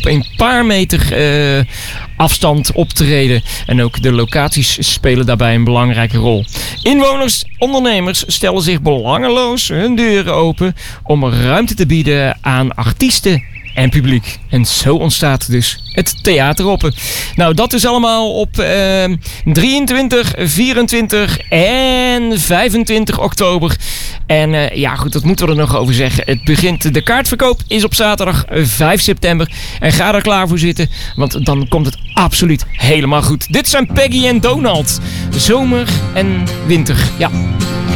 een paar meter afstand optreden. En ook de locaties spelen daarbij een belangrijke rol. Inwoners, ondernemers stellen zich belangeloos hun deuren open om ruimte te bieden aan artiesten en publiek. En zo ontstaat dus het Theater-Oppen. Nou, dat is allemaal op 23, 24 en 25 oktober. En ja, goed, dat moeten we er nog over zeggen. Het begint, de kaartverkoop is op zaterdag 5 september. En ga er klaar voor zitten, want dan komt het absoluut helemaal goed. Dit zijn Peggy en Donald. Zomer en winter, ja.